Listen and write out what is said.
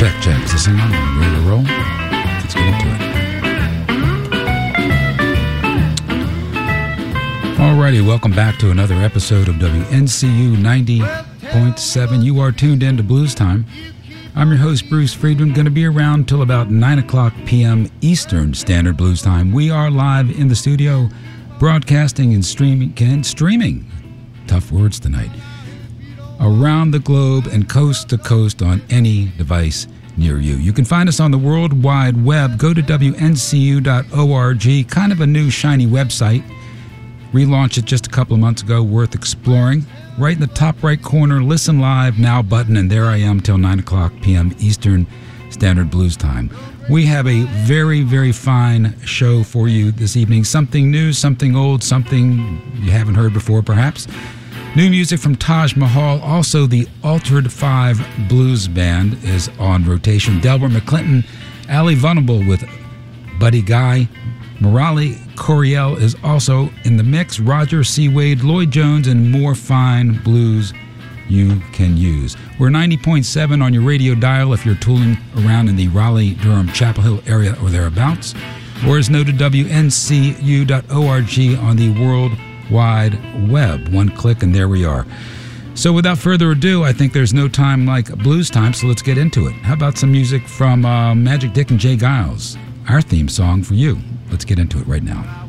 Check. Is this thing on? Are we ready to roll? Let's get into it. Alrighty, welcome back to another episode of WNCU 90.7. You are tuned in to Blues Time. I'm your host, Bruce Friedman, going to be around till about 9 o'clock p.m. Eastern Standard Blues Time. We are live in the studio, broadcasting and streaming, tough words tonight, around the globe and coast to coast on any device near you. You can find us on the World Wide Web. Go to WNCU.org, kind of a new shiny website. Relaunched it just a couple of months ago, worth exploring. Right in the top right corner, Listen Live Now button, and there I am till 9 o'clock p.m. Eastern Standard Blues Time. We have a very, very fine show for you this evening. Something new, something old, something you haven't heard before perhaps. New music from Taj Mahal. Also, the Altered Five Blues Band is on rotation. Delbert McClinton, Ali Vulnerable with Buddy Guy. Morale Coriel is also in the mix. Roger C. Wade, Lloyd Jones, and more fine blues you can use. We're 90.7 on your radio dial if you're tooling around in the Raleigh, Durham, Chapel Hill area or thereabouts. Or as noted, WNCU.org on the World Wide Web. One click and there we are. So without further ado, I think there's no time like Blues Time, so let's get into it. How about some music from Magic Dick and Jay Giles? Our theme song for you. Let's get into it right now.